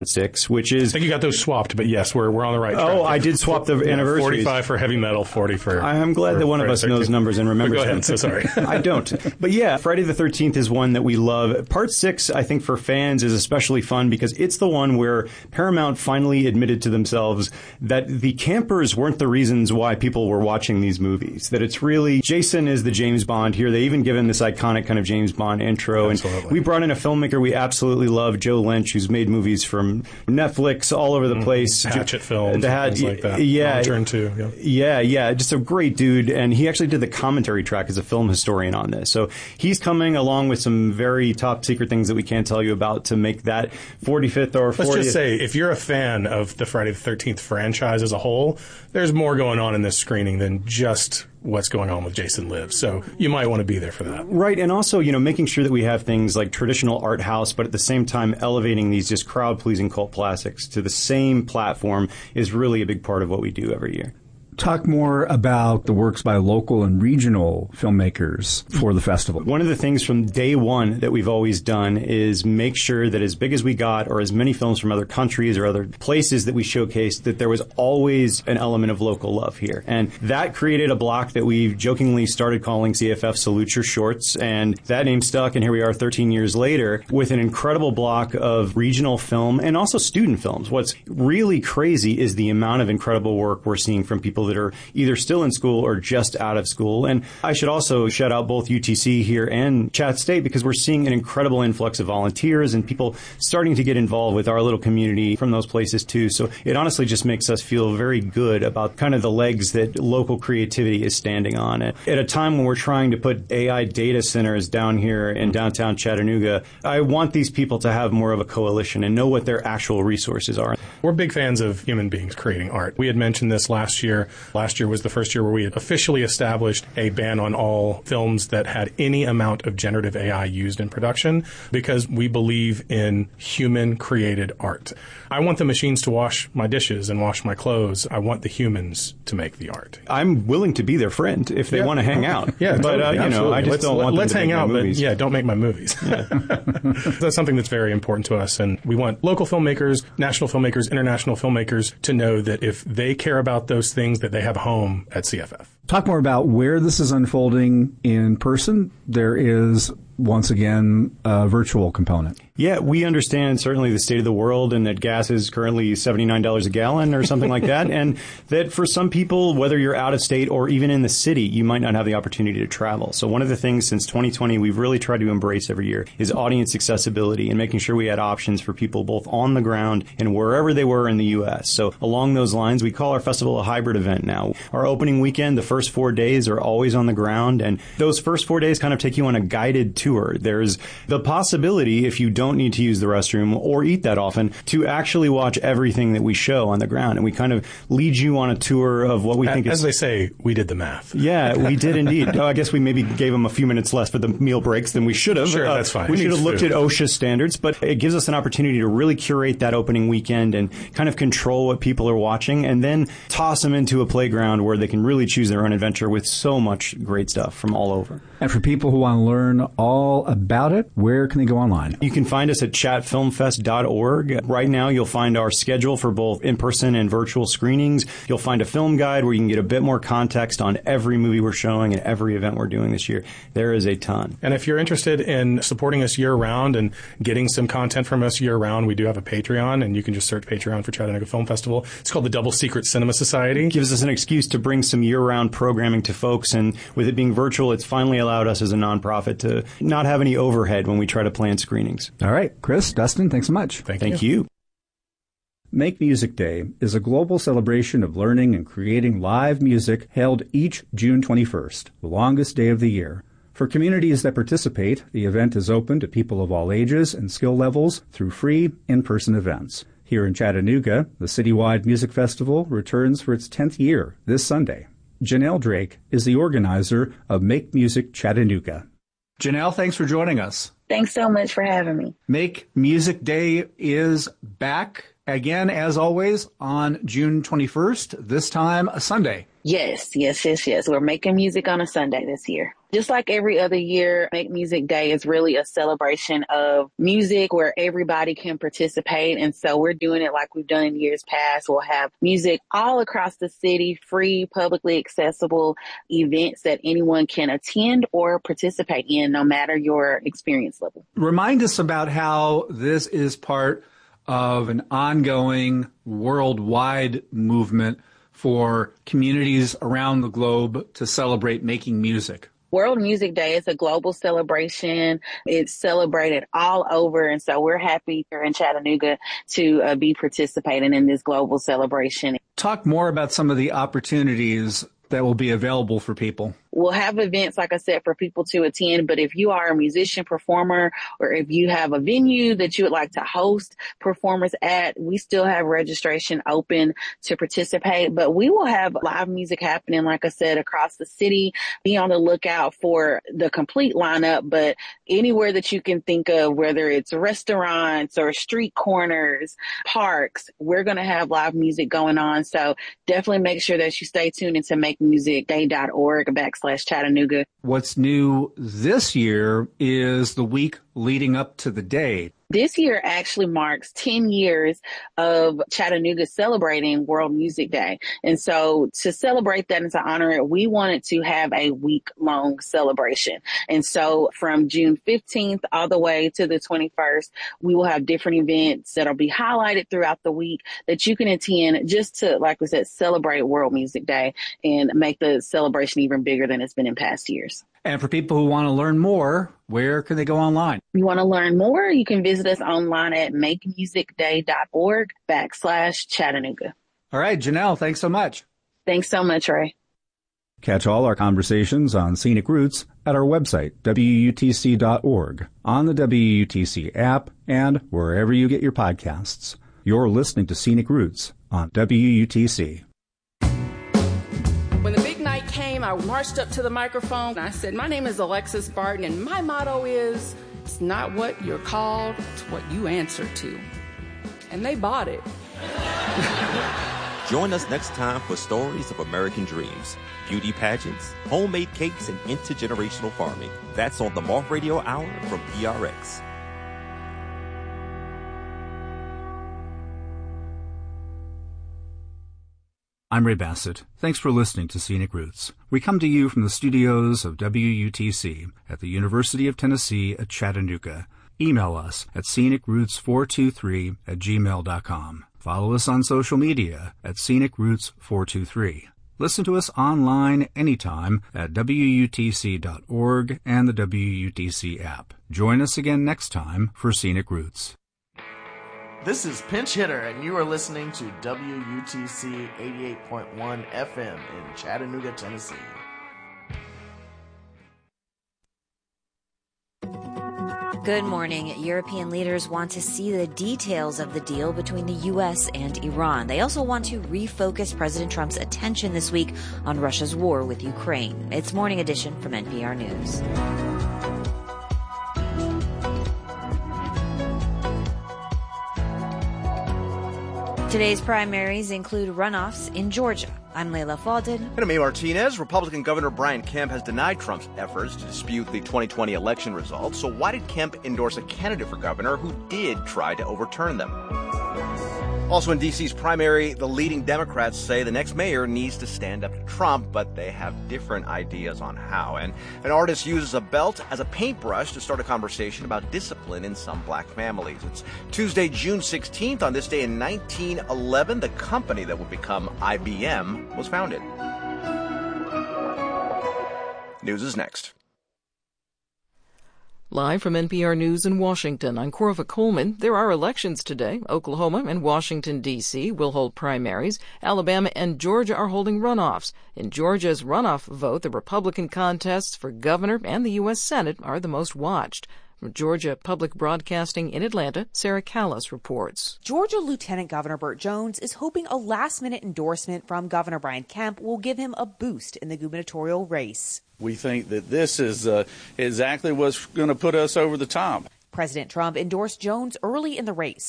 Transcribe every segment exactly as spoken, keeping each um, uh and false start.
six, which is... I think you got those swapped, but yes, we're we're on the right track. Oh, I did swap the yeah, anniversaries. forty-five for heavy metal, forty for... I'm glad for, that one of us knows numbers and remembers Go ahead, them. so sorry. I don't. But yeah, Friday the thirteenth is one that we love. Part six, I think, for fans is especially fun because it's the one where Paramount finally admitted to themselves that the campers weren't the reasons why people were watching these movies. That it's really... Jason is the James Bond here. They even give him this iconic kind of James Bond intro. Absolutely. And we brought in a filmmaker we absolutely love, Joe Lynch, who's made movies from Netflix all over the mm-hmm. place. Hatchet films, the hat, things like that. Yeah. Turn two. Yeah. yeah, yeah. Just a great dude. And he actually did the commentary track as a film historian on this. So he's coming along with some very top secret things that we can't tell you about to make that forty-fifth or fortieth. Let's just say, if you're a fan of the Friday the thirteenth franchise as a whole, there's more going on in this screening than just what's going on with Jason Lives. So you might want to be there for that. Right. And also, you know, making sure that we have things like traditional art house, but at the same time elevating these just crowd-pleasing cult classics to the same platform is really a big part of what we do every year. Talk more about the works by local and regional filmmakers for the festival. One of the things from day one that we've always done is make sure that as big as we got, or as many films from other countries or other places that we showcased, that there was always an element of local love here. And that created a block that we jokingly started calling C F F Salute Your Shorts, and that name stuck, and here we are thirteen years later with an incredible block of regional film and also student films. What's really crazy is the amount of incredible work we're seeing from people that are either still in school or just out of school. And I should also shout out both U T C here and Chat State because we're seeing an incredible influx of volunteers and people starting to get involved with our little community from those places too. So it honestly just makes us feel very good about kind of the legs that local creativity is standing on. At a time when we're trying to put A I data centers down here in downtown Chattanooga, I want these people to have more of a coalition and know what their actual resources are. We're big fans of human beings creating art. We had mentioned this last year. Last year was the first year where we had officially established a ban on all films that had any amount of generative A I used in production because we believe in human-created art. I want the machines to wash my dishes and wash my clothes. I want the humans to make the art. I'm willing to be their friend if they yeah. want to hang out. Yeah, but totally, uh, you know, I just let's, don't want let's them to hang out, but yeah, don't make my movies. Yeah. That's something that's very important to us, and we want local filmmakers, national filmmakers, international filmmakers to know that if they care about those things, that they have a home at C F F. Talk more about where this is unfolding in person. There is, once again, a virtual component. Yeah, we understand certainly the state of the world and that gas is currently seventy-nine dollars a gallon or something like that. And that for some people, whether you're out of state or even in the city, you might not have the opportunity to travel. So one of the things since twenty twenty we've really tried to embrace every year is audience accessibility and making sure we had options for people both on the ground and wherever they were in the U S. So along those lines, we call our festival a hybrid event now. Our opening weekend, the first four days are always on the ground. And those first four days kind of take you on a guided tour. There's the possibility, if you don't need to use the restroom or eat that often, to actually watch everything that we show on the ground. And we kind of lead you on a tour of what we as, think is... As they say, we did the math. Yeah, we did indeed. Oh, I guess we maybe gave them a few minutes less for the meal breaks than we should have. Sure, uh, that's fine. We It should have looked food. at OSHA standards, but it gives us an opportunity to really curate that opening weekend and kind of control what people are watching and then toss them into a playground where they can really choose their own adventure with so much great stuff from all over. And for people who want to learn all about it, where can they go online? You can find us at chat film fest dot org. Right now, you'll find our schedule for both in-person and virtual screenings. You'll find a film guide where you can get a bit more context on every movie we're showing and every event we're doing this year. There is a ton. And if you're interested in supporting us year-round and getting some content from us year-round, we do have a Patreon, and you can just search Patreon for Chattanooga Film Festival. It's called the Double Secret Cinema Society. It gives us an excuse to bring some year-round programming to folks, and with it being virtual, it's finally allowed us as a nonprofit to not have any overhead when we try to plan screenings. All right. Chris, Dustin, thanks so much. Thank, Thank you. you. Make Music Day is a global celebration of learning and creating live music held each June twenty-first, the longest day of the year. For communities that participate, the event is open to people of all ages and skill levels through free in-person events. Here in Chattanooga, the citywide music festival returns for its tenth year this Sunday. Janelle Drake is the organizer of Make Music Chattanooga. Janelle, thanks for joining us. Thanks so much for having me. Make Music Day is back again, as always, on June twenty-first, this time a Sunday. Yes, yes, yes, yes. We're making music on a Sunday this year. Just like every other year, Make Music Day is really a celebration of music where everybody can participate. And so we're doing it like we've done in years past. We'll have music all across the city, free, publicly accessible events that anyone can attend or participate in, no matter your experience level. Remind us about how this is part of an ongoing worldwide movement for communities around the globe to celebrate making music. World Music Day is a global celebration. It's celebrated all over. And so we're happy here in Chattanooga to uh, be participating in this global celebration. Talk more about some of the opportunities that will be available for people. We'll have events, like I said, for people to attend. But if you are a musician, performer, or if you have a venue that you would like to host performers at, we still have registration open to participate. But we will have live music happening, like I said, across the city. Be on the lookout for the complete lineup. But anywhere that you can think of, whether it's restaurants or street corners, parks, we're going to have live music going on. So definitely make sure that you stay tuned into make music day dot org backslash slash Chattanooga. What's new this year is the week leading up to the day. This year actually marks ten years of Chattanooga celebrating World Music Day. And so to celebrate that and to honor it, we wanted to have a week-long celebration. And so from June fifteenth all the way to the twenty-first, we will have different events that'll be highlighted throughout the week that you can attend just to, like we said, celebrate World Music Day and make the celebration even bigger than it's been in past years. And for people who want to learn more, where can they go online? You want to learn more? You can visit us online at make music day dot org backslash Chattanooga. All right, Janelle, thanks so much. Thanks so much, Ray. Catch all our conversations on Scenic Roots at our website, W U T C dot org, on the W U T C app, and wherever you get your podcasts. You're listening to Scenic Roots on W U T C. When the big night came, I marched up to the microphone and I said, my name is Alexis Barton, and my motto is, it's not what you're called, it's what you answer to. And they bought it. Join us next time for stories of American dreams, beauty pageants, homemade cakes, and intergenerational farming. That's on the Moth Radio Hour from P R X. I'm Ray Bassett. Thanks for listening to Scenic Roots. We come to you from the studios of W U T C at the University of Tennessee at Chattanooga. Email us at scenic roots four two three at gmail dot com. Follow us on social media at scenic roots four two three. Listen to us online anytime at W U T C dot org and the W U T C app. Join us again next time for Scenic Roots. This is Pinch Hitter, and you are listening to W U T C eighty-eight point one F M in Chattanooga, Tennessee. Good morning. European leaders want to see the details of the deal between the U S and Iran. They also want to refocus President Trump's attention this week on Russia's war with Ukraine. It's Morning Edition from N P R News. Today's primaries include runoffs in Georgia. I'm Layla Faldin. And I'm A. Martinez. Republican Governor Brian Kemp has denied Trump's efforts to dispute the twenty twenty election results. So why did Kemp endorse a candidate for governor who did try to overturn them? Also in D C's primary, the leading Democrats say the next mayor needs to stand up to Trump, but they have different ideas on how. And an artist uses a belt as a paintbrush to start a conversation about discipline in some black families. It's Tuesday, June sixteenth. On this day in nineteen eleven, the company that would become I B M was founded. News is next. Live from N P R News in Washington, I'm Corva Coleman. There are elections today. Oklahoma and Washington, D C will hold primaries. Alabama and Georgia are holding runoffs. In Georgia's runoff vote, the Republican contests for governor and the U S Senate are the most watched. From Georgia Public Broadcasting in Atlanta, Sarah Callis reports. Georgia Lieutenant Governor Burt Jones is hoping a last-minute endorsement from Governor Brian Kemp will give him a boost in the gubernatorial race. We think that this is uh, exactly what's going to put us over the top. President Trump endorsed Jones early in the race.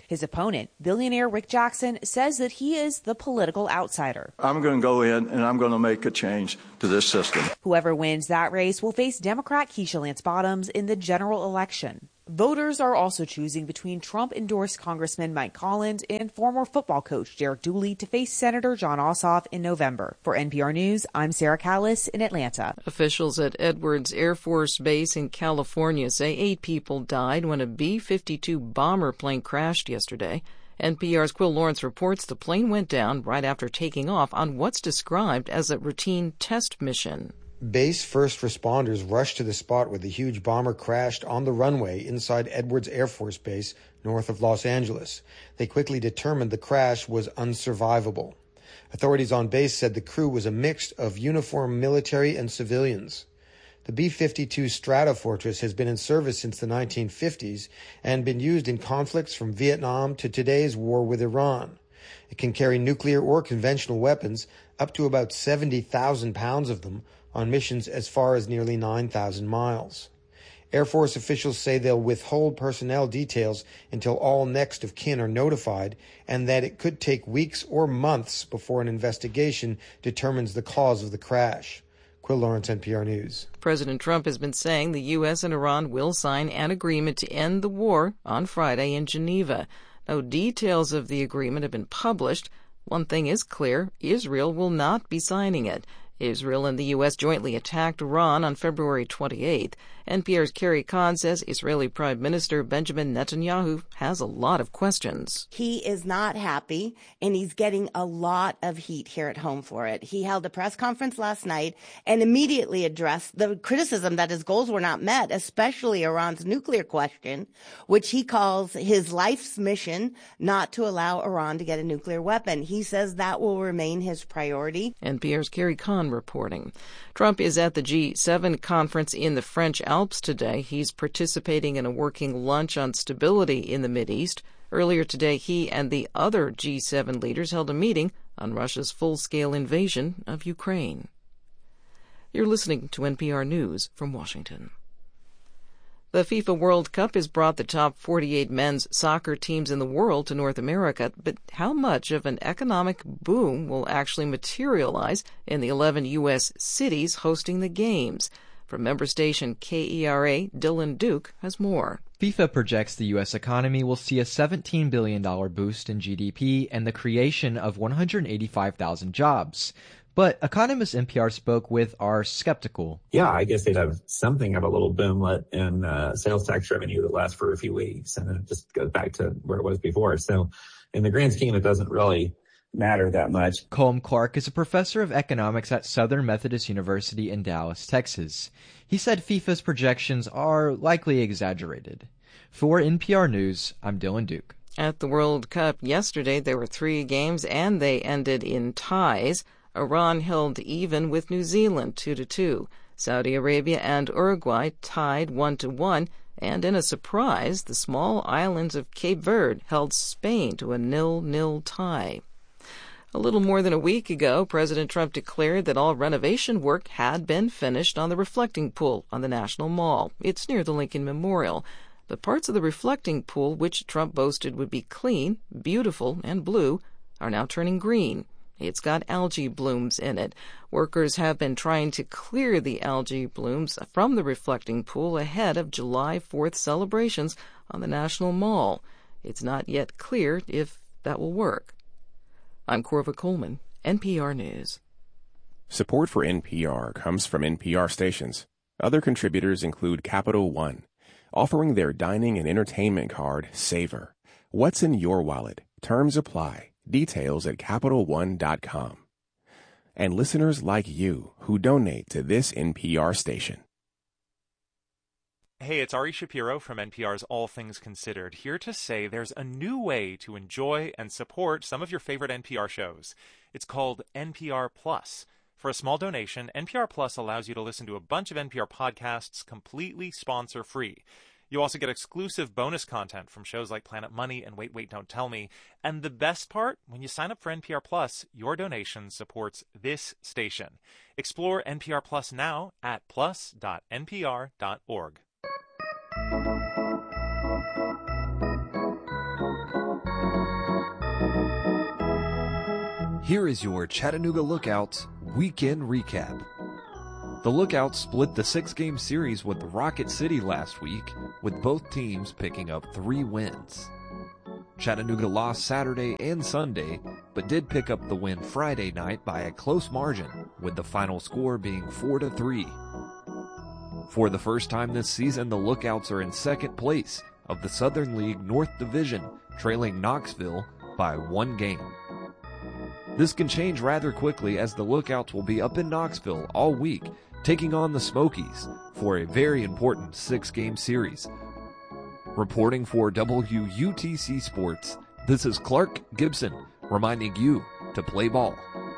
His opponent, billionaire Rick Jackson, says that he is the political outsider. I'm going to go in and I'm going to make a change to this system. Whoever wins that race will face Democrat Keisha Lance Bottoms in the general election. Voters are also choosing between Trump-endorsed Congressman Mike Collins and former football coach Derek Dooley to face Senator Jon Ossoff in November. For N P R News, I'm Sarah Callis in Atlanta. Officials at Edwards Air Force Base in California say eight people died when a B fifty-two bomber plane crashed yesterday. N P R's Quill Lawrence reports the plane went down right after taking off on what's described as a routine test mission. Base first responders rushed to the spot where the huge bomber crashed on the runway inside Edwards Air Force Base north of Los Angeles. They quickly determined the crash was unsurvivable. Authorities on base said the crew was a mix of uniformed military and civilians. The B fifty-two Stratofortress has been in service since the nineteen fifties and been used in conflicts from Vietnam to today's war with Iran. It can carry nuclear or conventional weapons, up to about seventy thousand pounds of them, on missions as far as nearly nine thousand miles. Air Force officials say they'll withhold personnel details until all next of kin are notified, and that it could take weeks or months before an investigation determines the cause of the crash. Quill Lawrence, N P R News. President Trump has been saying the U S and Iran will sign an agreement to end the war on Friday in Geneva. No details of the agreement have been published. One thing is clear, Israel will not be signing it. Israel and the U S jointly attacked Iran on February twenty-eighth. N P R's Carrie Kahn says Israeli Prime Minister Benjamin Netanyahu has a lot of questions. He is not happy, and he's getting a lot of heat here at home for it. He held a press conference last night and immediately addressed the criticism that his goals were not met, especially Iran's nuclear question, which he calls his life's mission not to allow Iran to get a nuclear weapon. He says that will remain his priority. N P R's Carrie Kahn reporting. Trump is at the G seven conference in the French Alps today. He's participating in a working lunch on stability in the Mideast. Earlier today, he and the other G seven leaders held a meeting on Russia's full-scale invasion of Ukraine. You're listening to N P R News from Washington. The FIFA World Cup has brought the top forty-eight men's soccer teams in the world to North America, but how much of an economic boom will actually materialize in the eleven U S cities hosting the games? From member station K E R A, Dylan Duke has more. FIFA projects the U S economy will see a seventeen billion dollars boost in G D P and the creation of one hundred eighty-five thousand jobs. But economists N P R spoke with are skeptical. Yeah, I guess they'd have something of a little boomlet in uh, sales tax revenue that lasts for a few weeks, and then it just goes back to where it was before. So in the grand scheme, it doesn't really matter that much. Colm Clark is a professor of economics at Southern Methodist University in Dallas, Texas. He said FIFA's projections are likely exaggerated. For N P R News, I'm Dylan Duke. At the World Cup yesterday, there were three games, and they ended in ties. Iran held even with New Zealand two to two. Saudi Arabia and Uruguay tied one to one, and in a surprise, the small islands of Cape Verde held Spain to a nil nil tie. A little more than a week ago, President Trump declared that all renovation work had been finished on the reflecting pool on the National Mall. It's near the Lincoln Memorial. But parts of the reflecting pool, which Trump boasted would be clean, beautiful, and blue, are now turning green. It's got algae blooms in it. Workers have been trying to clear the algae blooms from the reflecting pool ahead of July fourth celebrations on the National Mall. It's not yet clear if that will work. I'm Corva Coleman, N P R News. Support for N P R comes from N P R stations. Other contributors include Capital One, offering their dining and entertainment card, Savor. What's in your wallet? Terms apply. Details at Capital One dot com. And listeners like you who donate to this N P R station. Hey, it's Ari Shapiro from N P R's All Things Considered, here to say there's a new way to enjoy and support some of your favorite N P R shows. It's called N P R Plus. For a small donation, N P R Plus allows you to listen to a bunch of N P R podcasts completely sponsor-free. You also get exclusive bonus content from shows like Planet Money and Wait, Wait, Don't Tell Me. And the best part, when you sign up for N P R Plus, your donation supports this station. Explore N P R Plus now at plus dot N P R dot org. Here is your Chattanooga Lookouts weekend recap. The Lookouts split the six-game series with Rocket City last week, with both teams picking up three wins. Chattanooga lost Saturday and Sunday, but did pick up the win Friday night by a close margin, with the final score being four to three. For the first time this season, the Lookouts are in second place of the Southern League North Division, trailing Knoxville by one game. This can change rather quickly, as the Lookouts will be up in Knoxville all week, taking on the Smokies for a very important six-game series. Reporting for W U T C Sports, this is Clark Gibson, reminding you to play ball.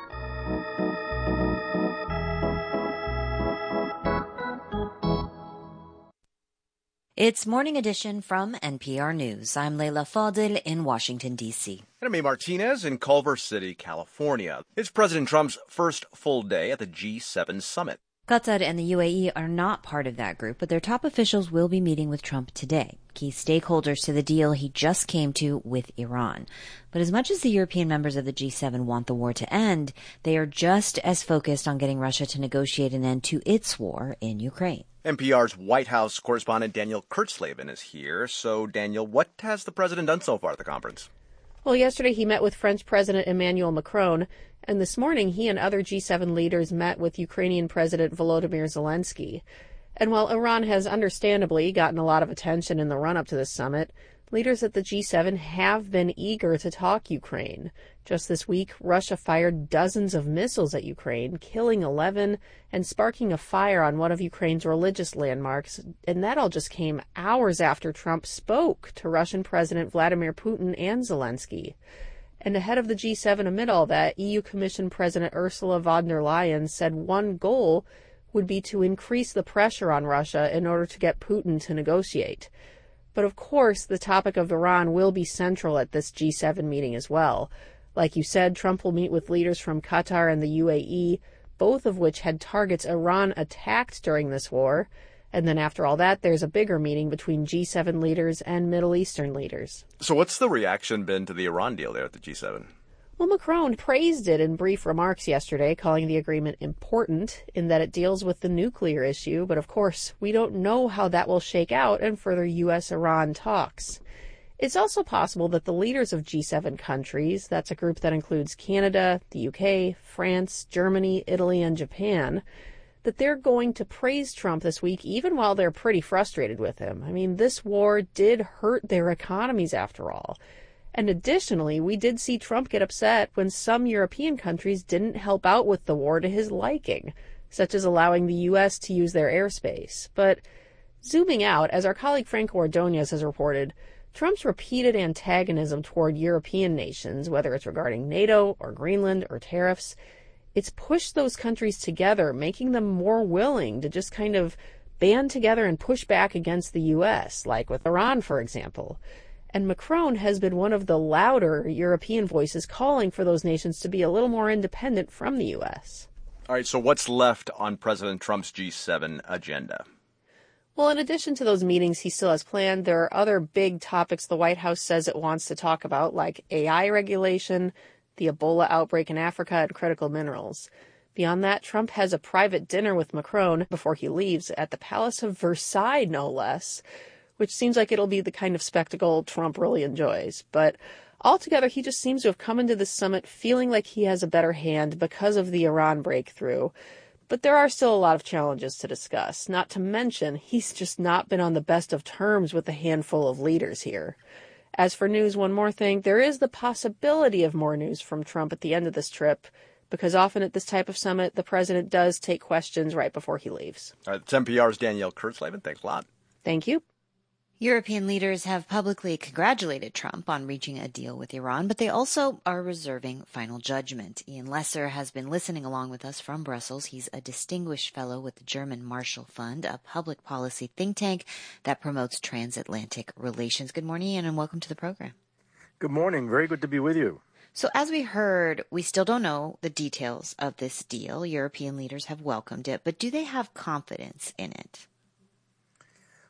It's Morning Edition from N P R News. I'm Leila Fadil in Washington, D C. And I'm Amy Martinez in Culver City, California. It's President Trump's first full day at the G seven summit. Qatar and the U A E are not part of that group, but their top officials will be meeting with Trump today, key stakeholders to the deal he just came to with Iran. But as much as the European members of the G seven want the war to end, they are just as focused on getting Russia to negotiate an end to its war in Ukraine. N P R's White House correspondent Daniel Kurtzleben is here. So, Daniel, what has the president done so far at the conference? Well, yesterday he met with French President Emmanuel Macron, and this morning he and other G seven leaders met with Ukrainian President Volodymyr Zelensky. And while Iran has understandably gotten a lot of attention in the run-up to this summit, leaders at the G seven have been eager to talk Ukraine. Just this week, Russia fired dozens of missiles at Ukraine, killing eleven and sparking a fire on one of Ukraine's religious landmarks. And that all just came hours after Trump spoke to Russian President Vladimir Putin and Zelensky. And ahead of the G seven amid all that, E U Commission President Ursula von der Leyen said one goal would be to increase the pressure on Russia in order to get Putin to negotiate. But of course, the topic of Iran will be central at this G seven meeting as well. Like you said, Trump will meet with leaders from Qatar and the U A E, both of which had targets Iran attacked during this war. And then after all that, there's a bigger meeting between G seven leaders and Middle Eastern leaders. So what's the reaction been to the Iran deal there at the G seven? Well, Macron praised it in brief remarks yesterday, calling the agreement important in that it deals with the nuclear issue. But of course, we don't know how that will shake out in further U S Iran talks. It's also possible that the leaders of G seven countries, that's a group that includes Canada, the U K, France, Germany, Italy, and Japan, that they're going to praise Trump this week, even while they're pretty frustrated with him. I mean, this war did hurt their economies after all. And additionally, we did see Trump get upset when some European countries didn't help out with the war to his liking, such as allowing the U S to use their airspace. But zooming out, as our colleague Franco Ordonez has reported, Trump's repeated antagonism toward European nations, whether it's regarding NATO or Greenland or tariffs, it's pushed those countries together, making them more willing to just kind of band together and push back against the U S, like with Iran, for example. And Macron has been one of the louder European voices calling for those nations to be a little more independent from the U S. All right, so what's left on President Trump's G seven agenda? Well, in addition to those meetings he still has planned, there are other big topics the White House says it wants to talk about, like A I regulation, the Ebola outbreak in Africa, and critical minerals. Beyond that, Trump has a private dinner with Macron before he leaves at the Palace of Versailles, no less, which seems like it'll be the kind of spectacle Trump really enjoys. But altogether, he just seems to have come into this summit feeling like he has a better hand because of the Iran breakthrough. But there are still a lot of challenges to discuss, not to mention he's just not been on the best of terms with a handful of leaders here. As for news, one more thing, there is the possibility of more news from Trump at the end of this trip, because often at this type of summit, the president does take questions right before he leaves. All right, that's N P R's Danielle Kurtzleben. Thanks a lot. Thank you. European leaders have publicly congratulated Trump on reaching a deal with Iran, but they also are reserving final judgment. Ian Lesser has been listening along with us from Brussels. He's a distinguished fellow with the German Marshall Fund, a public policy think tank that promotes transatlantic relations. Good morning, Ian, and welcome to the program. Good morning. Very good to be with you. So as we heard, we still don't know the details of this deal. European leaders have welcomed it, but do they have confidence in it?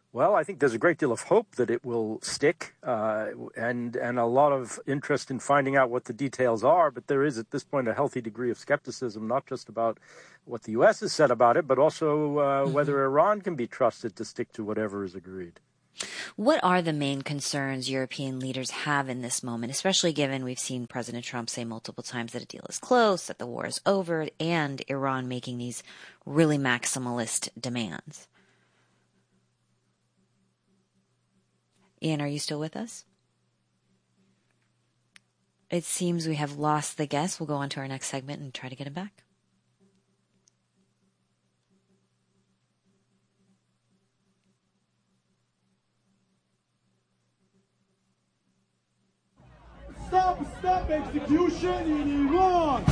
Well, I think there's a great deal of hope that it will stick, uh, and and a lot of interest in finding out what the details are. But there is, at this point, a healthy degree of skepticism, not just about what the U S has said about it, but also uh, mm-hmm. whether Iran can be trusted to stick to whatever is agreed. What are the main concerns European leaders have in this moment, especially given we've seen President Trump say multiple times that a deal is close, that the war is over, and Iran making these really maximalist demands? Ian, are you still with us? It seems we have lost the guest. We'll go on to our next segment and try to get him back. Stop, stop execution in Iran!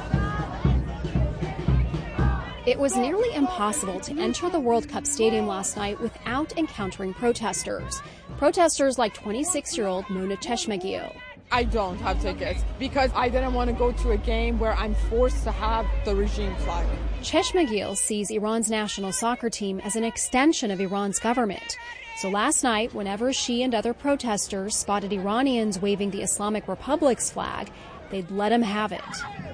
It was nearly impossible to enter the World Cup stadium last night without encountering protesters. Protesters like twenty-six-year-old Mona Cheshmagil. I don't have tickets because I didn't want to go to a game where I'm forced to have the regime flag. Cheshmagil sees Iran's national soccer team as an extension of Iran's government. So last night, whenever she and other protesters spotted Iranians waving the Islamic Republic's flag, they'd let them have it.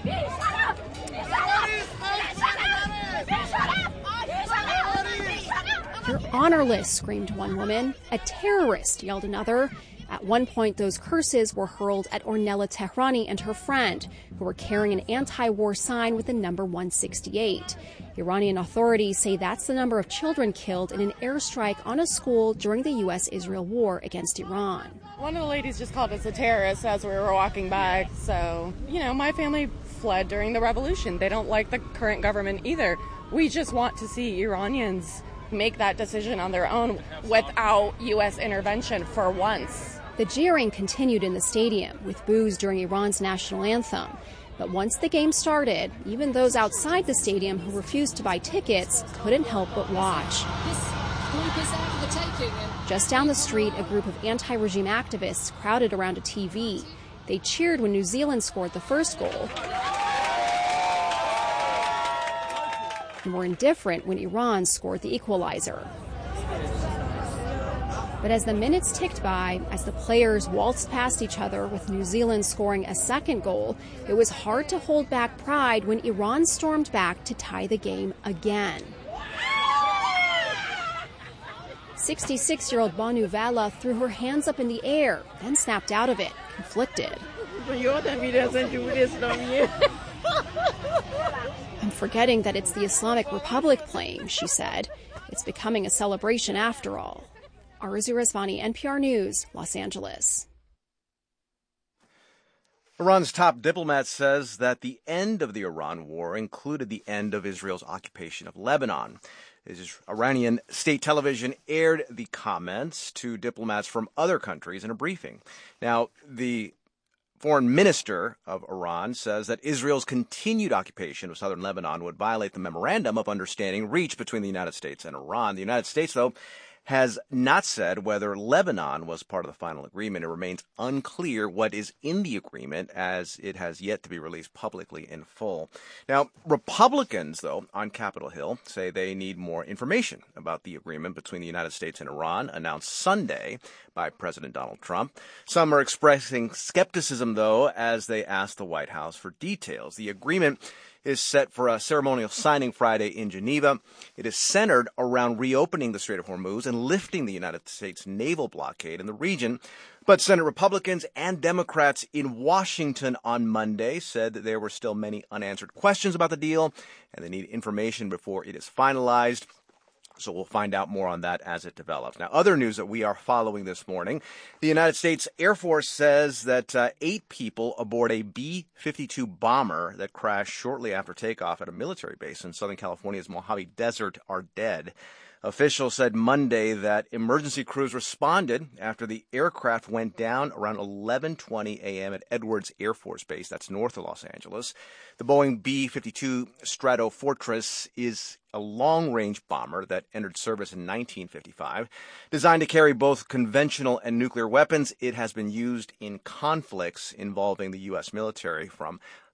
"You're honorless," screamed one woman. "A terrorist," yelled another. At one point, those curses were hurled at Ornella Tehrani and her friend, who were carrying an anti-war sign with the number one sixty-eight. Iranian authorities say that's the number of children killed in an airstrike on a school during the U S Israel war against Iran. One of the ladies just called us a terrorist as we were walking by. So, you know, my family fled during the revolution. They don't like the current government either. We just want to see Iranians make that decision on their own without U S intervention for once. The jeering continued in the stadium, with boos during Iran's national anthem. But once the game started, even those outside the stadium who refused to buy tickets couldn't help but watch. Just down the street, a group of anti-regime activists crowded around a T V. They cheered when New Zealand scored the first goal, and were indifferent when Iran scored the equalizer. But as the minutes ticked by, as the players waltzed past each other with New Zealand scoring a second goal, it was hard to hold back pride when Iran stormed back to tie the game again. sixty-six-year-old Banu Vala threw her hands up in the air, then snapped out of it, conflicted. "I'm forgetting that it's the Islamic Republic playing," she said. "It's becoming a celebration after all." Aruzi Rezvani, N P R News, Los Angeles. Iran's top diplomat says that the end of the Iran war included the end of Israel's occupation of Lebanon. Iranian state television aired the comments to diplomats from other countries in a briefing. Now, the foreign minister of Iran says that Israel's continued occupation of southern Lebanon would violate the memorandum of understanding reached between the United States and Iran. The United States, though, has not said whether Lebanon was part of the final agreement. It remains unclear what is in the agreement, as it has yet to be released publicly in full. Now, Republicans, though, on Capitol Hill say they need more information about the agreement between the United States and Iran, announced Sunday by President Donald Trump. Some are expressing skepticism, though, as they ask the White House for details. The agreement is set for a ceremonial signing Friday in Geneva. It is centered around reopening the Strait of Hormuz and lifting the United States naval blockade in the region. But Senate Republicans and Democrats in Washington on Monday said that there were still many unanswered questions about the deal, and they need information before it is finalized. So we'll find out more on that as it develops. Now, other news that we are following this morning, the United States Air Force says that uh, eight people aboard a B fifty-two bomber that crashed shortly after takeoff at a military base in Southern California's Mojave Desert are dead. Officials said Monday that emergency crews responded after the aircraft went down around eleven twenty a.m. at Edwards Air Force Base. That's north of Los Angeles. The Boeing B fifty-two Stratofortress is a long-range bomber that entered service in nineteen fifty-five. Designed to carry both conventional and nuclear weapons, it has been used in conflicts involving the U S military from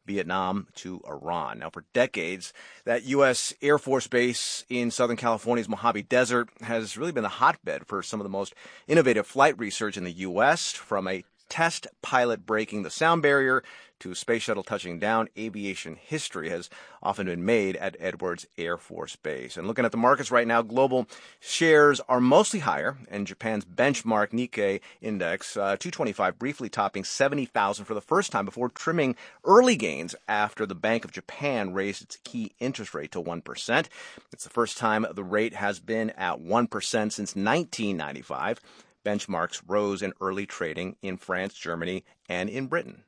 Vietnam to Iran. Now, for decades, that U S Air Force base in Southern California's Mojave Desert has really been the hotbed for some of the most innovative flight research in the U S, from a test pilot breaking the sound barrier to space shuttle touching down. Aviation history has often been made at Edwards Air Force Base. And looking at the markets right now, global shares are mostly higher, and Japan's benchmark Nikkei index, uh, two twenty-five, briefly topping seventy thousand for the first time before trimming early gains after the Bank of Japan raised its key interest rate to one percent. It's the first time the rate has been at one percent since nineteen ninety-five. Benchmarks rose in early trading in France, Germany, and in Britain.